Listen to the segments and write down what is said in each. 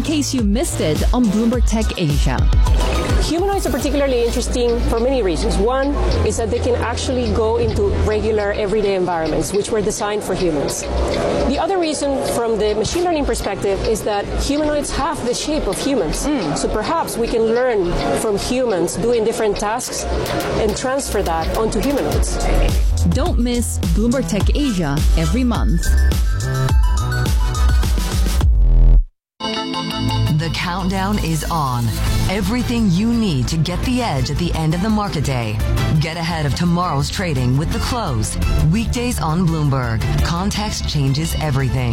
case you missed it on Bloomberg Tech Asia. Humanoids are particularly interesting for many reasons. One is that they can actually go into regular everyday environments, which were designed for humans. The other reason from the machine learning perspective is that humanoids have the shape of humans. So perhaps we can learn from humans doing different tasks and transfer that onto humanoids. Don't miss Bloomberg Tech Asia every month. The countdown is on. Everything you need to get the edge at the end of the market day. Get ahead of tomorrow's trading with The Close. Weekdays on Bloomberg. Context changes everything.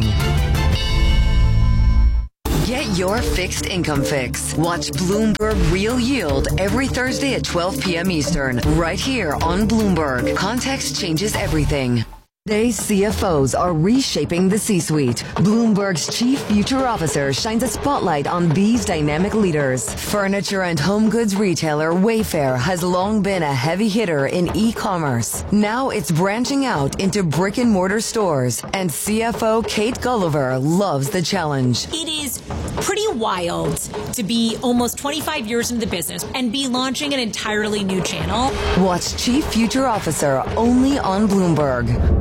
Get your fixed income fix. Watch Bloomberg Real Yield every Thursday at 12 p.m. Eastern, right here on Bloomberg. Context changes everything. Today's CFOs are reshaping the C-suite. Bloomberg's Chief Future Officer shines a spotlight on these dynamic leaders. Furniture and home goods retailer Wayfair has long been a heavy hitter in e-commerce. Now it's branching out into brick and mortar stores, and CFO Kate Gulliver loves the challenge. It is pretty wild to be almost 25 years into the business and be launching an entirely new channel. Watch Chief Future Officer only on Bloomberg.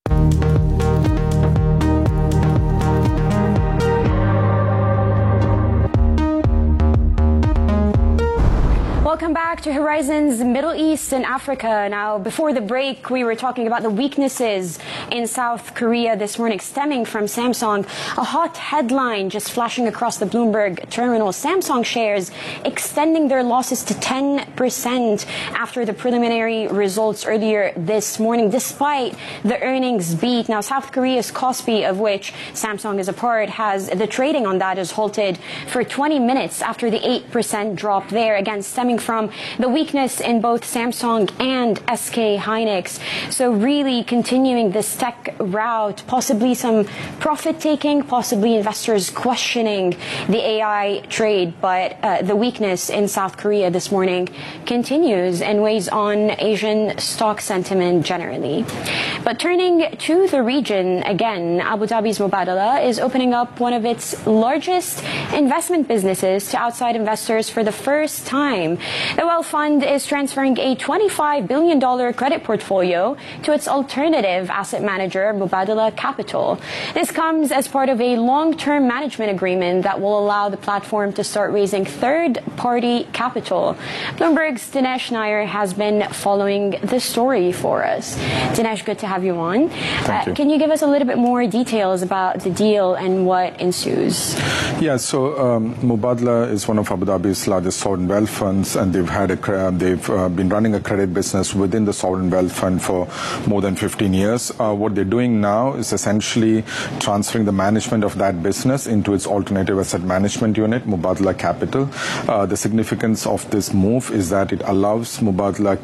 Welcome back to Horizons Middle East and Africa. Now, before the break, we were talking about the weaknesses in South Korea this morning stemming from Samsung. A hot headline just flashing across the Bloomberg terminal. Samsung shares extending their losses to 10% after the preliminary results earlier this morning, despite the earnings beat. Now, South Korea's Kospi, of which Samsung is a part, has the trading on that is halted for 20 minutes after the 8% drop there, again stemming from the weakness in both Samsung and SK Hynix. So really continuing this tech route, possibly some profit taking, possibly investors questioning the AI trade. But the weakness in South Korea this morning continues and weighs on Asian stock sentiment generally. But turning to the region again, Abu Dhabi's Mubadala is opening up one of its largest investment businesses to outside investors for the first time. The Wealth Fund is transferring a $25 billion credit portfolio to its alternative asset manager, Mubadala Capital. This comes as part of a long-term management agreement that will allow the platform to start raising third-party capital. Bloomberg's Dinesh Nair has been following the story for us. Dinesh, good to have you on. Thank you. Can you give us a little bit more details about the deal and what ensues? Yeah, so Mubadala is one of Abu Dhabi's largest sovereign wealth funds, and they've been running a credit business within the sovereign wealth fund for more than 15 years. What they're doing now is essentially transferring the management of that business into its alternative asset management unit, Mubadala Capital. The significance of this move is that it allows Mubadala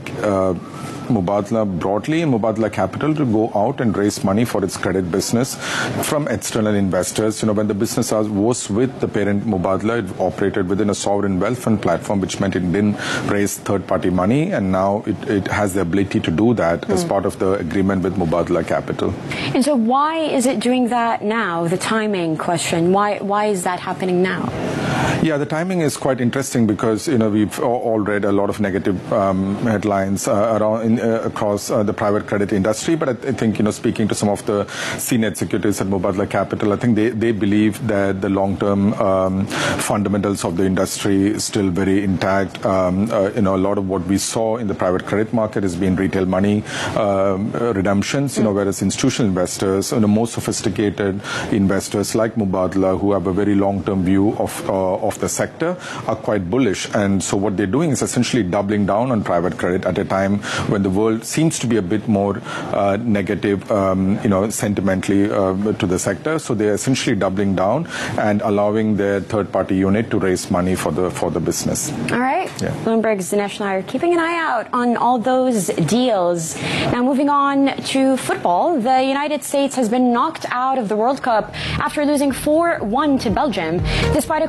broadly and Mubadala Capital to go out and raise money for its credit business from external investors. You know, when the business was with the parent Mubadala, it operated within a sovereign wealth fund platform, which meant it didn't raise third-party money, and now it has the ability to do that as part of the agreement with Mubadala Capital. And so why is it doing that now? The timing question. Why is that happening now? Yeah, the timing is quite interesting because, you know, we've all read a lot of negative headlines across the private credit industry. But I think, you know, speaking to some of the senior executives at Mubadala Capital, I think they believe that the long-term fundamentals of the industry is still very intact. You know, a lot of what we saw in the private credit market has been retail money redemptions, you know, whereas institutional investors, you know, more sophisticated investors like Mubadala, who have a very long-term view of the sector, are quite bullish. And so what they're doing is essentially doubling down on private credit at a time when the world seems to be a bit more negative, you know, sentimentally to the sector. So they're essentially doubling down and allowing their third-party unit to raise money for the business. All right. Yeah. Bloomberg's Dinesh Nair keeping an eye out on all those deals. Now moving on to football, the United States has been knocked out of the World Cup after losing 4-1 to Belgium, despite a controversial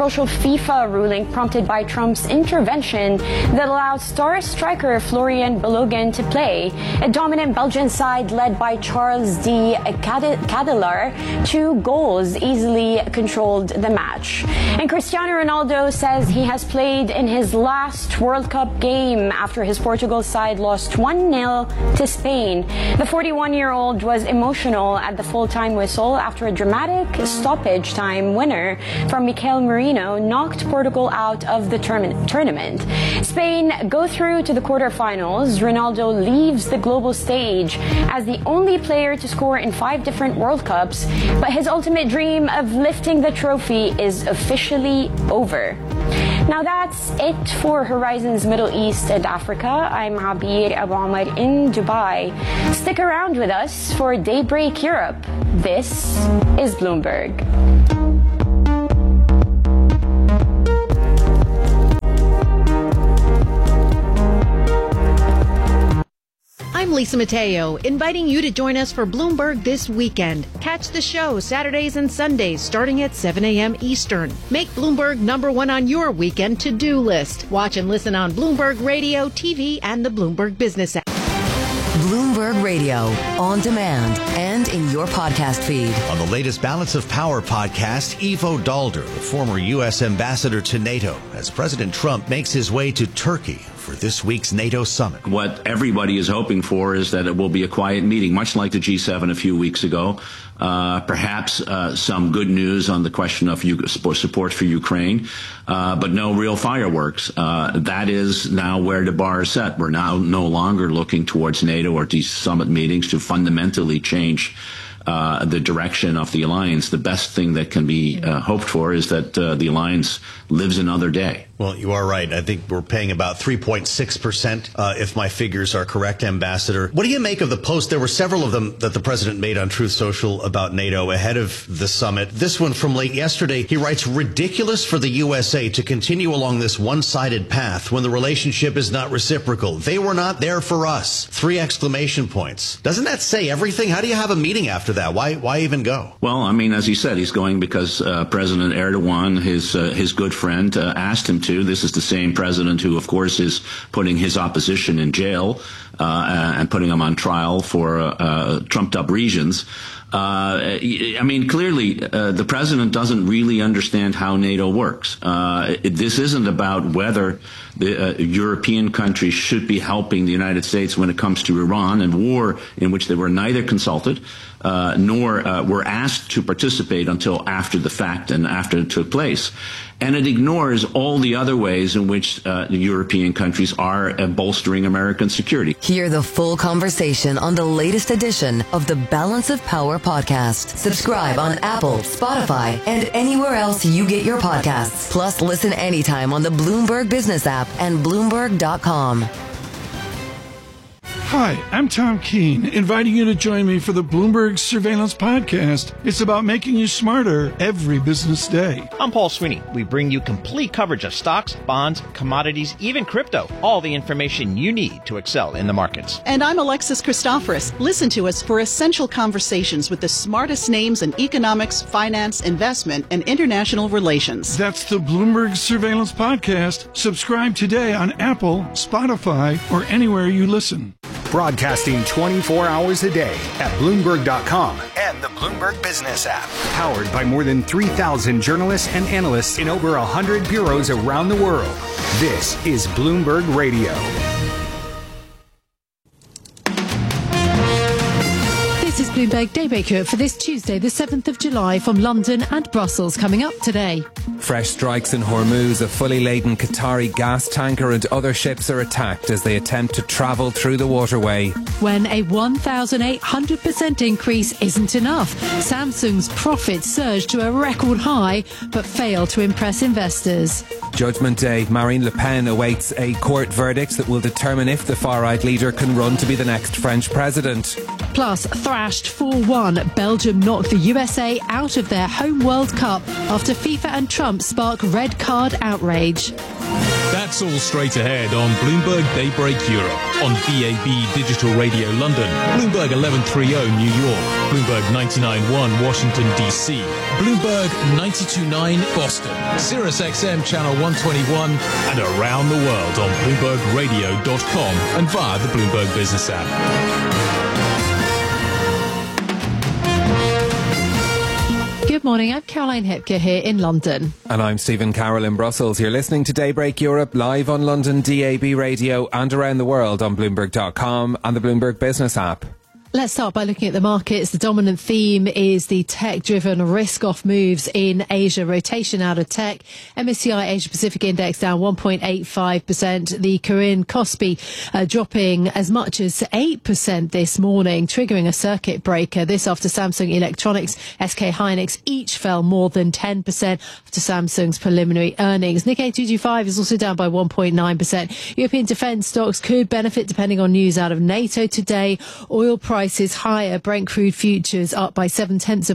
controversial FIFA ruling prompted by Trump's intervention that allowed star striker Florian Balogun to play. A dominant Belgian side led by Charles de Ketelaere, 2 goals easily controlled the match. And Cristiano Ronaldo says he has played in his last World Cup game after his Portugal side lost 1-0 to Spain. The 41-year-old was emotional at the full-time whistle after a dramatic stoppage time winner from Mikel Merino knocked Portugal out of the tournament. Spain go through to the quarterfinals. Ronaldo leaves the global stage as the only player to score in 5 different World Cups, but his ultimate dream of lifting the trophy is officially over. Now that's it for Horizons Middle East and Africa. I'm Abir Abu Omar in Dubai. Stick around with us for Daybreak Europe. This is Bloomberg. I'm Lisa Mateo, inviting you to join us for Bloomberg This Weekend. Catch the show Saturdays and Sundays starting at 7 a.m. Eastern. Make Bloomberg #1 on your weekend to-do list. Watch and listen on Bloomberg Radio, TV, and the Bloomberg Business app. Bloomberg Radio, on demand and in your podcast feed. On the latest Balance of Power podcast, Ivo Daalder, the former U.S. ambassador to NATO, as President Trump makes his way to Turkey for this week's NATO summit. What everybody is hoping for is that it will be a quiet meeting, much like the G7 a few weeks ago. Perhaps some good news on the question of support for Ukraine, but no real fireworks. That is now where the bar is set. We're now no longer looking towards NATO or these summit meetings to fundamentally change the direction of the alliance. The best thing that can be hoped for is that the alliance lives another day. Well, you are right. I think we're paying about 3.6%, if my figures are correct, Ambassador. What do you make of the post? There were several of them that the president made on Truth Social about NATO ahead of the summit. This one from late yesterday, he writes, ridiculous for the USA to continue along this one-sided path when the relationship is not reciprocal. They were not there for us. 3 exclamation points. Doesn't that say everything? How do you have a meeting after that? Why even go? Well, I mean, as he said, he's going because President Erdogan, his good friend, asked him to. This is the same president who, of course, is putting his opposition in jail and putting them on trial for trumped-up reasons. I mean, clearly, the president doesn't really understand how NATO works. This isn't about whether the European countries should be helping the United States when it comes to Iran and war in which they were neither consulted nor were asked to participate until after the fact and after it took place. And it ignores all the other ways in which the European countries are bolstering American security. Hear the full conversation on the latest edition of the Balance of Power podcast. Subscribe on Apple, Spotify, and anywhere else you get your podcasts. Plus, listen anytime on the Bloomberg Business app and Bloomberg.com. Hi, I'm Tom Keene, inviting you to join me for the Bloomberg Surveillance Podcast. It's about making you smarter every business day. I'm Paul Sweeney. We bring you complete coverage of stocks, bonds, commodities, even crypto. All the information you need to excel in the markets. And I'm Alexis Christoforous. Listen to us for essential conversations with the smartest names in economics, finance, investment, and international relations. That's the Bloomberg Surveillance Podcast. Subscribe today on Apple, Spotify, or anywhere you listen. Broadcasting 24 hours a day at Bloomberg.com and the Bloomberg Business app. Powered by more than 3,000 journalists and analysts in over 100 bureaus around the world. This is Bloomberg Radio. This is Bloomberg Daybreak Europe for this Tuesday, the 7th of July, from London and Brussels. Coming up today. Fresh strikes in Hormuz. A fully laden Qatari gas tanker and other ships are attacked as they attempt to travel through the waterway. When a 1,800% increase isn't enough, Samsung's profits surged to a record high but failed to impress investors. Judgment Day. Marine Le Pen awaits a court verdict that will determine if the far-right leader can run to be the next French president. Plus, thrashed 4-1, Belgium knocked the USA out of their home World Cup after FIFA and Trump spark red card outrage. That That's all straight ahead on Bloomberg Daybreak Europe, on DAB Digital Radio London, Bloomberg 1130 New York, Bloomberg 99.1 Washington DC, Bloomberg 92.9 Boston, Sirius XM Channel 121, and around the world on BloombergRadio.com and via the Bloomberg Business app. Good morning, I'm Caroline Hepker here in London. And I'm Stephen Carroll in Brussels. You're listening to Daybreak Europe live on London DAB radio and around the world on Bloomberg.com and the Bloomberg Business app. Let's start by looking at the markets. The dominant theme is the tech-driven risk-off moves in Asia, rotation out of tech. MSCI Asia Pacific Index down 1.85%. The Korean Kospi dropping as much as 8% this morning, triggering a circuit breaker. This after Samsung Electronics, SK Hynix each fell more than 10% after Samsung's preliminary earnings. Nikkei 225 is also down by 1.9%. European defence stocks could benefit depending on news out of NATO today. Oil prices higher. Brent crude futures up by 0.7%,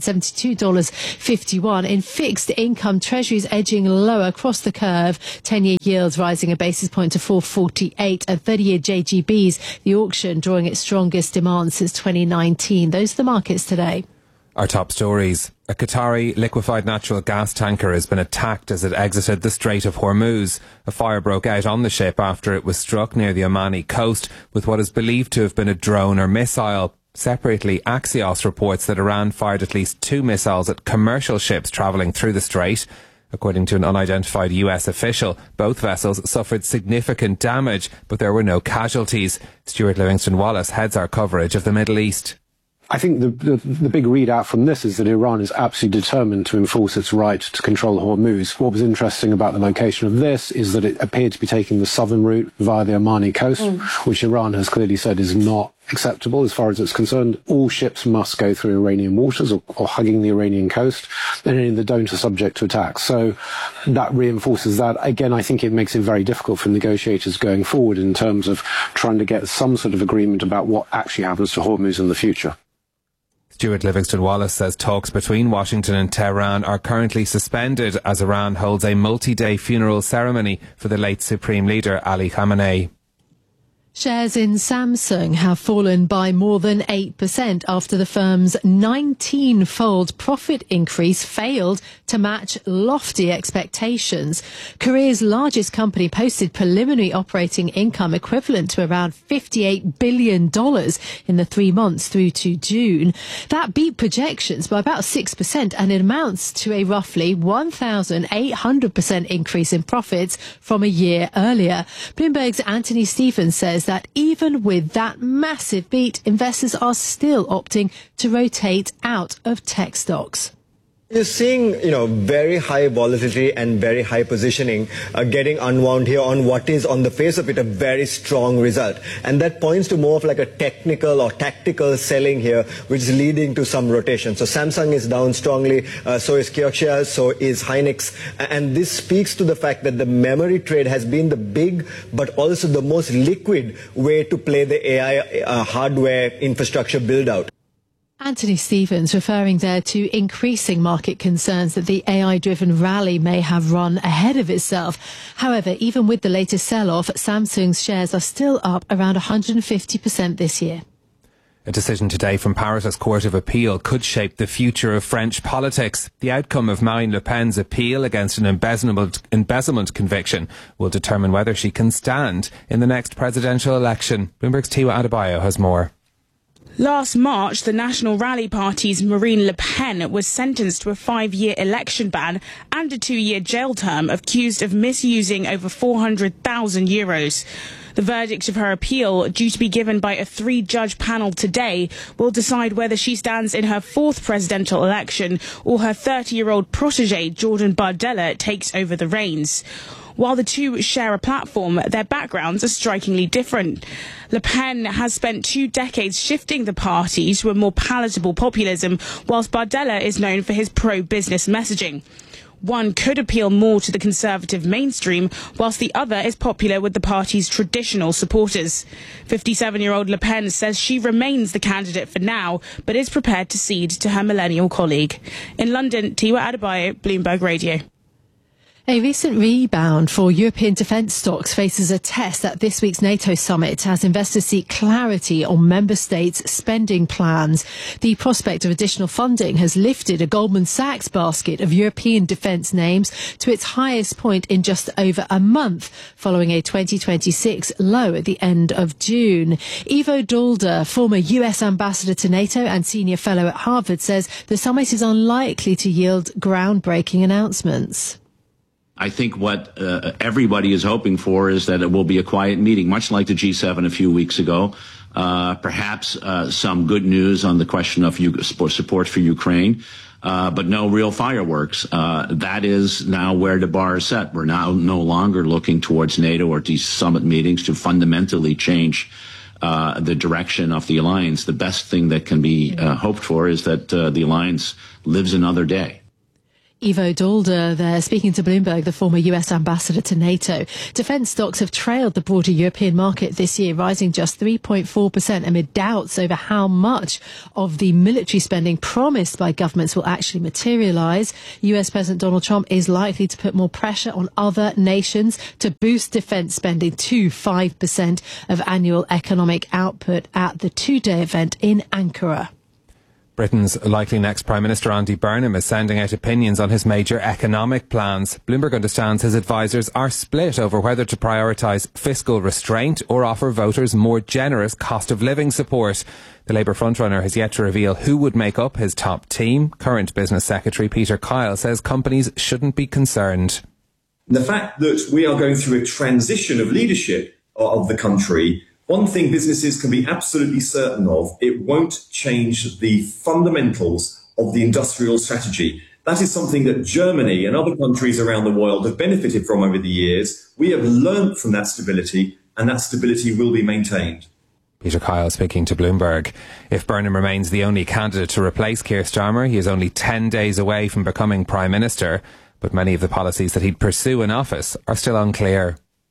$72.51. In fixed income, treasuries edging lower across the curve. 10-year yields rising a basis point to 4.48, and 30-year JGBs, the auction drawing its strongest demand since 2019. Those are the markets today. Our top stories. A Qatari liquefied natural gas tanker has been attacked as it exited the Strait of Hormuz. A fire broke out on the ship after it was struck near the Omani coast with what is believed to have been a drone or missile. Separately, Axios reports that Iran fired at least 2 missiles at commercial ships travelling through the strait. According to an unidentified US official, both vessels suffered significant damage, but there were no casualties. Stuart Livingston-Wallace heads our coverage of the Middle East. I think the big readout from this is that Iran is absolutely determined to enforce its right to control Hormuz. What was interesting about the location of this is that it appeared to be taking the southern route via the Omani coast, which Iran has clearly said is not acceptable as far as it's concerned. All ships must go through Iranian waters or hugging the Iranian coast, and any that don't are subject to attack. So that reinforces that. Again, I think it makes it very difficult for negotiators going forward in terms of trying to get some sort of agreement about what actually happens to Hormuz in the future. Stuart Livingston-Wallace says talks between Washington and Tehran are currently suspended as Iran holds a multi-day funeral ceremony for the late Supreme Leader Ali Khamenei. Shares in Samsung have fallen by more than 8% after the firm's 19-fold profit increase failed to match lofty expectations. Korea's largest company posted preliminary operating income equivalent to around $58 billion in the 3 months through to June. That beat projections by about 6%, and it amounts to a roughly 1,800% increase in profits from a year earlier. Bloomberg's Anthony Stephens says that even with that massive beat, investors are still opting to rotate out of tech stocks. You're seeing, very high volatility and very high positioning getting unwound here on what is, on the face of it, a very strong result. And that points to more of like a technical or tactical selling here, which is leading to some rotation. So Samsung is down strongly, so is Kioxia, so is Hynix. And this speaks to the fact that the memory trade has been the big, but also the most liquid way to play the AI hardware infrastructure build out. Anthony Stephens referring there to increasing market concerns that the AI-driven rally may have run ahead of itself. However, even with the latest sell-off, Samsung's shares are still up around 150% this year. A decision today from Paris' Court of Appeal could shape the future of French politics. The outcome of Marine Le Pen's appeal against an embezzlement conviction will determine whether she can stand in the next presidential election. Bloomberg's Tiwa Adebayo has more. Last March, the National Rally Party's Marine Le Pen was sentenced to a 5-year election ban and a 2-year jail term, accused of misusing over €400,000. The verdict of her appeal, due to be given by a 3-judge panel today, will decide whether she stands in her 4th presidential election or her 30-year-old protégé, Jordan Bardella, takes over the reins. While the two share a platform, their backgrounds are strikingly different. Le Pen has spent 2 decades shifting the party to a more palatable populism, whilst Bardella is known for his pro-business messaging. One could appeal more to the conservative mainstream, whilst the other is popular with the party's traditional supporters. 57-year-old Le Pen says she remains the candidate for now, but is prepared to cede to her millennial colleague. In London, Tiwa Adebayo, Bloomberg Radio. A recent rebound for European defence stocks faces a test at this week's NATO summit as investors seek clarity on member states' spending plans. The prospect of additional funding has lifted a Goldman Sachs basket of European defence names to its highest point in just over a month, following a 2026 low at the end of June. Ivo Dulder, former US ambassador to NATO and senior fellow at Harvard, says the summit is unlikely to yield groundbreaking announcements. I think what everybody is hoping for is that it will be a quiet meeting, much like the G7 a few weeks ago. Perhaps some good news on the question of support for Ukraine, but no real fireworks. That is now where the bar is set. We're now no longer looking towards NATO or these summit meetings to fundamentally change the direction of the alliance. The best thing that can be hoped for is that the alliance lives another day. Ivo Dulder there, speaking to Bloomberg, the former US ambassador to NATO. Defence stocks have trailed the broader European market this year, rising just 3.4% amid doubts over how much of the military spending promised by governments will actually materialise. US President Donald Trump is likely to put more pressure on other nations to boost defence spending to 5% of annual economic output at the two-day event in Ankara. Britain's likely next Prime Minister Andy Burnham is sending out opinions on his major economic plans. Bloomberg understands his advisers are split over whether to prioritise fiscal restraint or offer voters more generous cost of living support. The Labour frontrunner has yet to reveal who would make up his top team. Current Business Secretary Peter Kyle says companies shouldn't be concerned. The fact that we are going through a transition of leadership of the country, one thing businesses can be absolutely certain of, it won't change the fundamentals of the industrial strategy. That is something that Germany and other countries around the world have benefited from over the years. We have learnt from that stability, and that stability will be maintained. Peter Kyle speaking to Bloomberg. If Burnham remains the only candidate to replace Keir Starmer, he is only 10 days away from becoming Prime Minister, but many of the policies that he'd pursue in office are still unclear.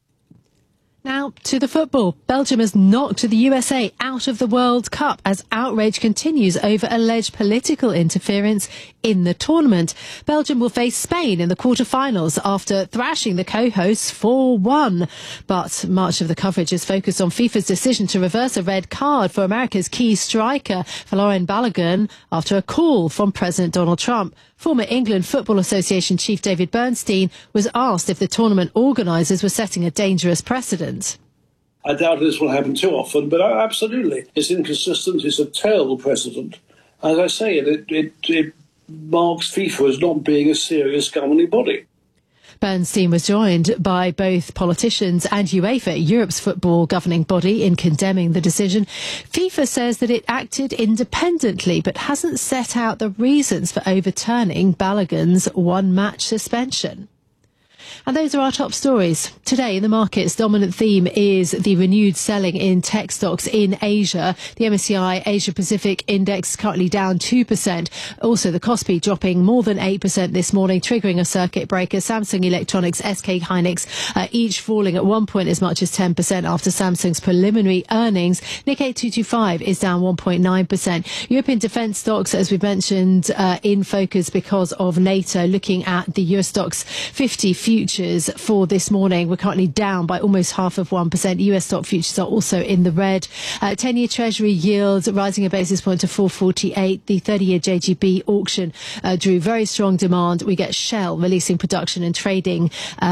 Now to the football. Belgium has knocked the USA out of the World Cup as outrage continues over alleged political interference in the tournament. Belgium will face Spain in the quarter-finals after thrashing the co-hosts 4-1. But much of the coverage is focused on FIFA's decision to reverse a red card for America's key striker, Folarin Balogun, after a call from President Donald Trump. Former England Football Association chief David Bernstein was asked if the tournament organisers were setting a dangerous precedent. I doubt this will happen too often, but absolutely. It's inconsistent. It's a terrible precedent. As I say, it marks FIFA as not being a serious governing body. Bernstein was joined by both politicians and UEFA, Europe's football governing body, in condemning the decision. FIFA says that it acted independently but hasn't set out the reasons for overturning Balogun's one-match suspension. And those are our top stories. Today in the markets, dominant theme is the renewed selling in tech stocks in Asia. The MSCI Asia Pacific Index is currently down 2%. Also, the Kospi dropping more than 8% this morning, triggering a circuit breaker. Samsung Electronics, SK Hynix, each falling at one point as much as 10% after Samsung's preliminary earnings. Nikkei 225 is down 1.9%. European defence stocks, as we mentioned, in focus because of NATO. Looking at the Euro Stoxx 50 futures for this morning, we're currently down by almost 0.5%. US stock futures are also in the red. 10-year Treasury yield rising a basis point to 4.48. The 30-year JGB auction drew very strong demand. We get Shell releasing production and trading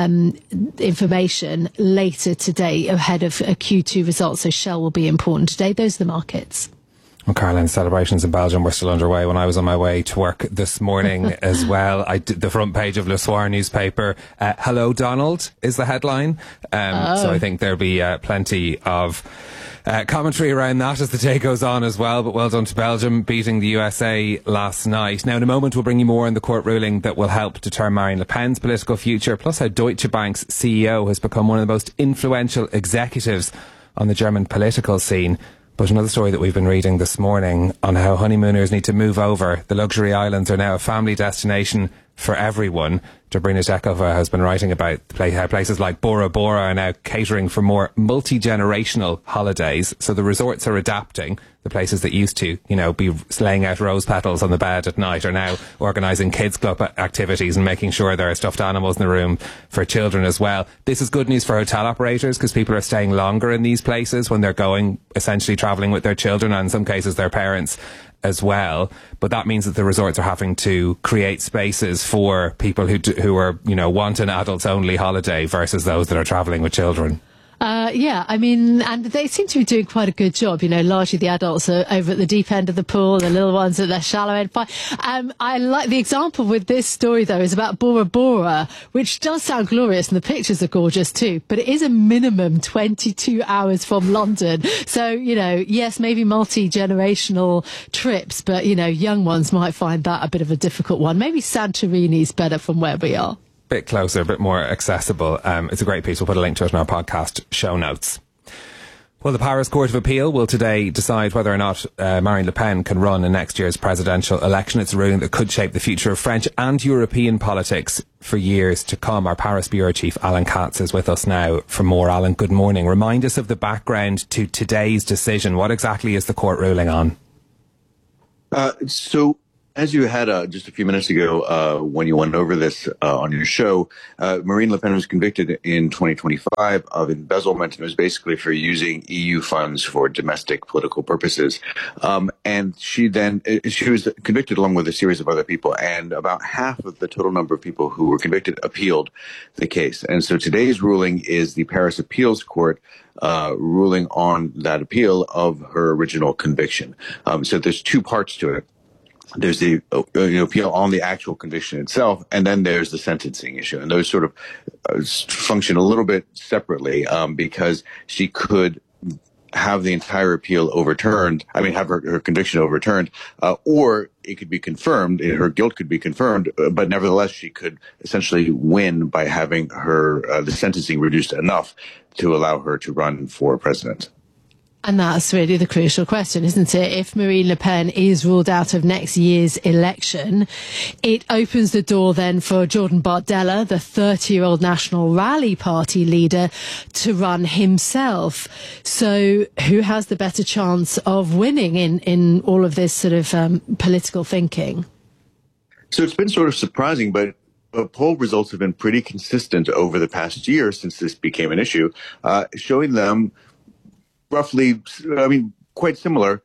information later today ahead of Q2 results, so Shell will be important today. Those are the markets. Well, Caroline, celebrations in Belgium were still underway when I was on my way to work this morning as well. I did the front page of Le Soir newspaper. Hello, Donald is the headline. So I think there'll be plenty of commentary around that as the day goes on as well. But well done to Belgium beating the USA last night. Now, in a moment, we'll bring you more on the court ruling that will help determine Marine Le Pen's political future, plus how Deutsche Bank's CEO has become one of the most influential executives on the German political scene. But another story that we've been reading this morning on how honeymooners need to move over. The luxury islands are now a family destination for everyone. Dobrina Zekova has been writing about how places like Bora Bora are now catering for more multi-generational holidays. So the resorts are adapting. The places that used to, be laying out rose petals on the bed at night are now organising kids club activities and making sure there are stuffed animals in the room for children as well. This is good news for hotel operators because people are staying longer in these places when they're going, essentially travelling with their children and in some cases their parents as well. But that means that the resorts are having to create spaces for people who are, want an adults only holiday versus those that are travelling with children. And they seem to be doing quite a good job. Largely the adults are over at the deep end of the pool, the little ones at the shallow end. I like the example with this story, though, is about Bora Bora, which does sound glorious, and the pictures are gorgeous too, but it is a minimum 22 hours from London. So, yes, maybe multi-generational trips, but, young ones might find that a bit of a difficult one. Maybe Santorini's better from where we are. Bit closer, a bit more accessible. It's a great piece. We'll put a link to it in our podcast show notes. Well, the Paris Court of Appeal will today decide whether or not Marine Le Pen can run in next year's presidential election. It's a ruling that could shape the future of French and European politics for years to come. Our Paris Bureau Chief Alan Katz is with us now for more. Alan, good morning. Remind us of the background to today's decision. What exactly is the court ruling on? As you had just a few minutes ago when you went over this on your show, Marine Le Pen was convicted in 2025 of embezzlement. It was basically for using EU funds for domestic political purposes. And she was convicted along with a series of other people. And about half of the total number of people who were convicted appealed the case. And so today's ruling is the Paris Appeals Court ruling on that appeal of her original conviction. So there's two parts to it. There's the appeal on the actual conviction itself, and then there's the sentencing issue. And those sort of function a little bit separately because she could have the entire appeal overturned, have her conviction overturned, or it could be confirmed, her guilt could be confirmed, but nevertheless she could essentially win by having her the sentencing reduced enough to allow her to run for president. And that's really the crucial question, isn't it? If Marine Le Pen is ruled out of next year's election, it opens the door then for Jordan Bardella, the 30-year-old National Rally Party leader, to run himself. So who has the better chance of winning in all of this sort of political thinking? So it's been sort of surprising, but poll results have been pretty consistent over the past year since this became an issue, showing them roughly, quite similar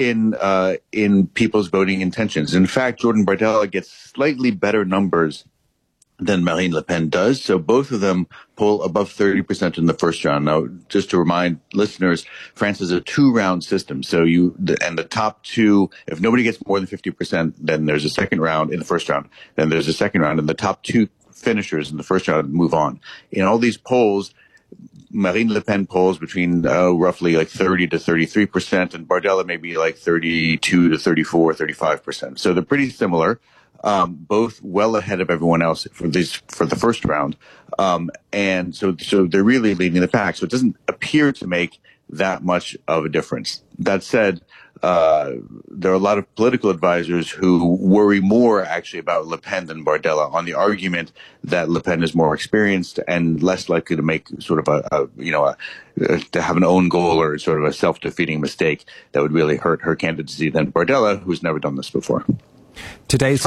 in people's voting intentions. In fact, Jordan Bardella gets slightly better numbers than Marine Le Pen does. So both of them poll above 30% in the first round. Now, just to remind listeners, France is a two-round system. So the top two, if nobody gets more than 50%, then there's a second round in the first round. Then there's a second round, and the top two finishers in the first round move on. In all these polls, Marine Le Pen polls between roughly like 30 to 33%, and Bardella maybe like 32 to 34, 35%. So they're pretty similar, both well ahead of everyone else for the first round. And so they're really leading the pack. So it doesn't appear to make that much of a difference. That said, there are a lot of political advisors who worry more actually about Le Pen than Bardella on the argument that Le Pen is more experienced and less likely to make sort of to have an own goal or sort of a self-defeating mistake that would really hurt her candidacy than Bardella, who's never done this before. Today's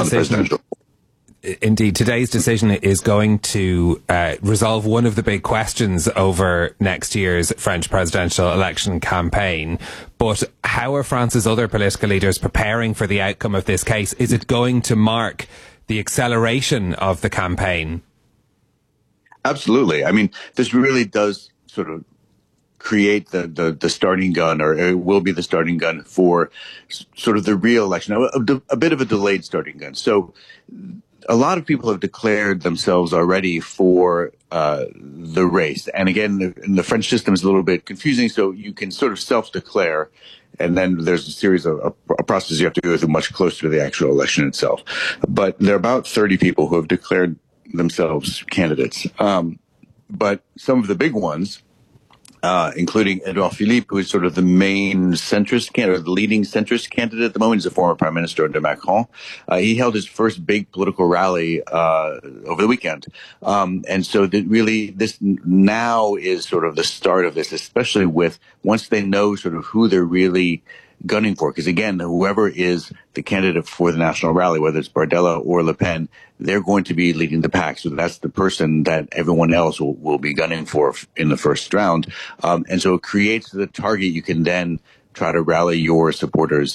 decision is going to resolve one of the big questions over next year's French presidential election campaign. But how are France's other political leaders preparing for the outcome of this case? Is it going to mark the acceleration of the campaign? Absolutely. This really does sort of create the starting gun, or it will be the starting gun for sort of the real election, a bit of a delayed starting gun. So a lot of people have declared themselves already for the race. And again, the French system is a little bit confusing, so you can sort of self-declare, and then there's a series of a process you have to go through much closer to the actual election itself. But there are about 30 people who have declared themselves candidates. But some of the big ones, including Edouard Philippe, who is sort of the main centrist candidate, the leading centrist candidate at the moment. He's a former prime minister under Macron. He held his first big political rally over the weekend. And so this now is sort of the start of this, especially with once they know sort of who they're really gunning for. Because again, whoever is the candidate for the national rally, whether it's Bardella or Le Pen, they're going to be leading the pack. So that's the person that everyone else will be gunning for in the first round. And so it creates the target you can then try to rally your supporters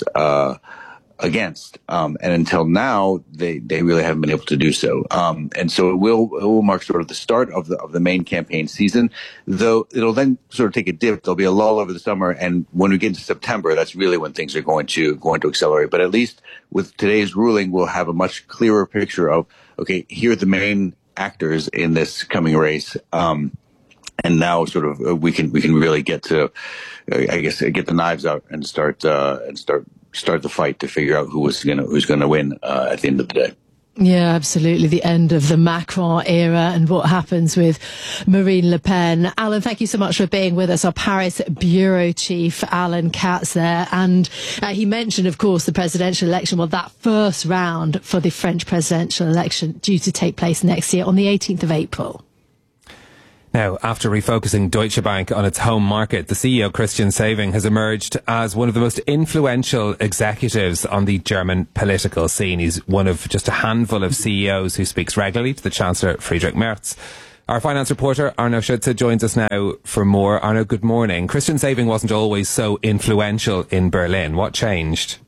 against. And until now, they really haven't been able to do so. And so it will mark sort of the start of the main campaign season, though it'll then sort of take a dip. There'll be a lull over the summer. And when we get into September, that's really when things are going to accelerate. But at least with today's ruling, we'll have a much clearer picture of, okay, here are the main actors in this coming race. And now sort of we can really get to, I guess, get the knives out and start the fight to figure out who's going to win at the end of the day. Yeah, absolutely. The end of the Macron era and what happens with Marine Le Pen. Alan, thank you so much for being with us. Our Paris bureau chief, Alan Katz there. And he mentioned, of course, the presidential election. Well, that first round for the French presidential election due to take place next year on the 18th of April. Now, after refocusing Deutsche Bank on its home market, the CEO, Christian Sewing, has emerged as one of the most influential executives on the German political scene. He's one of just a handful of CEOs who speaks regularly to the Chancellor, Friedrich Merz. Our finance reporter, Arno Schütze, joins us now for more. Arno, good morning. Christian Sewing wasn't always so influential in Berlin. What changed?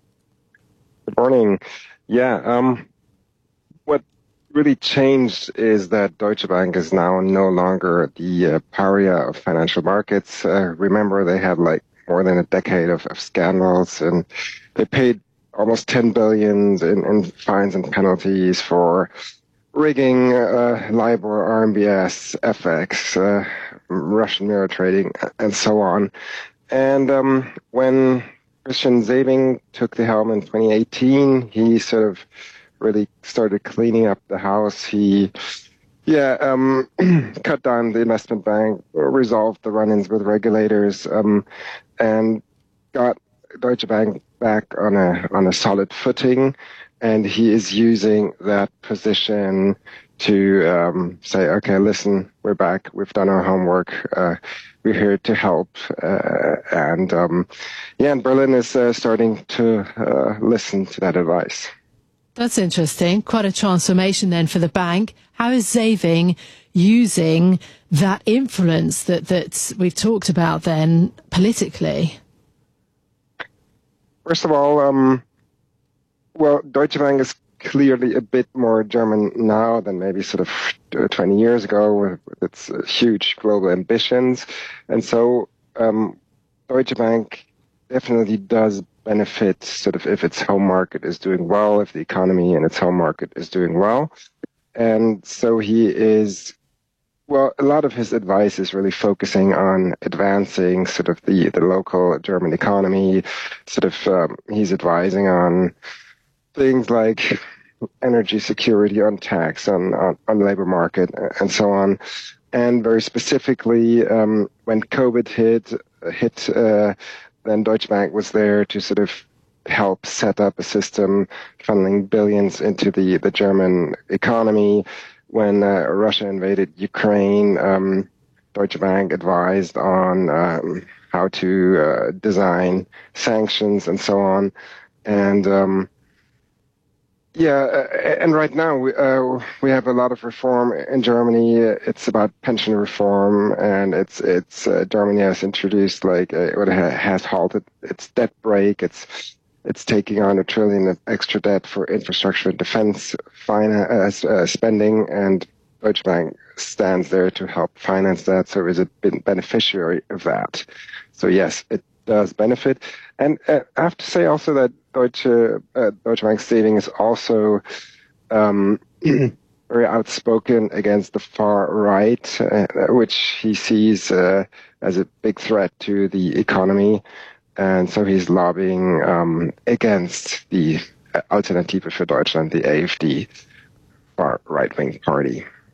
Good morning. Yeah, what really changed is that Deutsche Bank is now no longer the pariah of financial markets. Remember, they had like more than a decade of scandals, and they paid almost 10 billion in fines and penalties for rigging, LIBOR, RMBS, FX, Russian mirror trading, and so on. And when Christian Sewing took the helm in 2018, he sort of really started cleaning up the house. He, cut down the investment bank, resolved the run-ins with regulators, and got Deutsche Bank back on a solid footing. And he is using that position to say, okay, listen, we're back. We've done our homework. We're here to help. And Berlin is starting to listen to that advice. That's interesting. Quite a transformation then for the bank. How is Sewing using that influence that we've talked about then politically? First of all, Deutsche Bank is clearly a bit more German now than maybe sort of 20 years ago with its huge global ambitions. And so Deutsche Bank definitely does benefit sort of if its home market is doing well, if the economy in its home market is doing well. And so he is, a lot of his advice is really focusing on advancing sort of the local German economy. Sort of he's advising on things like energy security, on tax, on labor market, and so on. And very specifically, when COVID hit, then Deutsche Bank was there to sort of help set up a system funneling billions into the German economy. When Russia invaded Ukraine, Deutsche Bank advised on how to design sanctions and so on. And and right now we have a lot of reform in Germany. It's about pension reform, and it's Germany has introduced has halted its debt brake. It's taking on $1 trillion of extra debt for infrastructure and defense spending, and Deutsche Bank stands there to help finance that. So is a beneficiary of that. So yes, it does benefit. And I have to say also that Deutsche Bank Saving is also very outspoken against the far right, which he sees as a big threat to the economy. And so he's lobbying against the Alternative für Deutschland, the AfD, far right-wing party.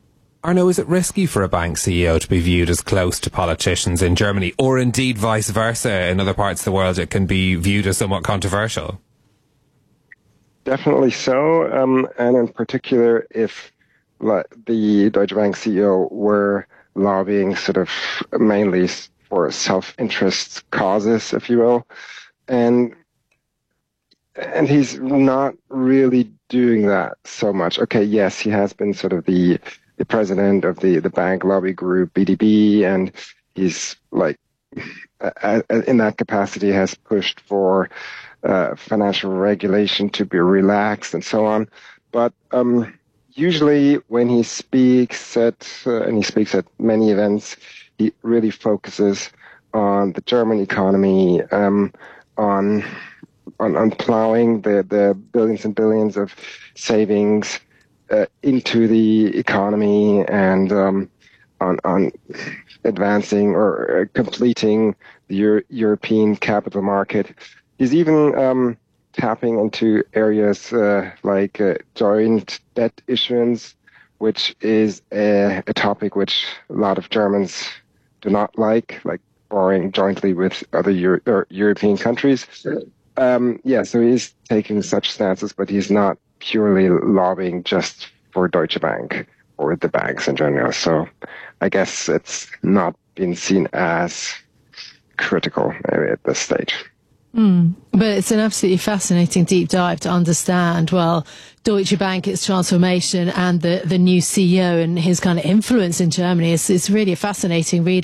Arno, is it risky for a bank CEO to be viewed as close to politicians in Germany, or indeed vice versa? In other parts of the world, it can be viewed as somewhat controversial. Definitely so, and in particular, if the Deutsche Bank CEO were lobbying sort of mainly for self-interest causes, if you will, and he's not really doing that so much. Okay, yes, he has been sort of the president of the bank lobby group BDB, and he's like in that capacity has pushed for financial regulation to be relaxed and so on. But usually when he speaks and he speaks at many events, he really focuses on the German economy, on plowing the billions and billions of savings into the economy, and on advancing or completing the European capital market. He's even tapping into areas like joint debt issuance, which is a topic which a lot of Germans do not like borrowing jointly with other European countries. So he's taking such stances, but he's not purely lobbying just for Deutsche Bank or the banks in general. So I guess it's not been seen as critical maybe at this stage. But it's an absolutely fascinating deep dive to understand, well, Deutsche Bank, its transformation, and the new CEO and his kind of influence in Germany. It's really a fascinating read.